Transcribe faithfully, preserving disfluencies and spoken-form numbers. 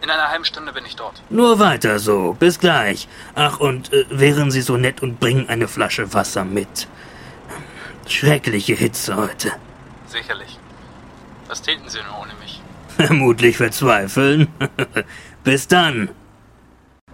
In einer halben Stunde bin ich dort. Nur weiter so. Bis gleich. Ach, und äh, wären Sie so nett und bringen eine Flasche Wasser mit. Schreckliche Hitze heute. Sicherlich. Was täten Sie denn ohne mich? Vermutlich verzweifeln. Bis dann.